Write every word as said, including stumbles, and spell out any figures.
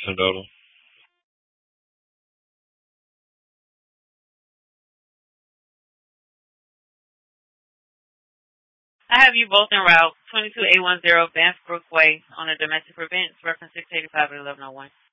Sendola. I have you both en route. twenty-two eight one zero Banff Brook Way on a domestic event, reference six eighty-five at eleven oh one.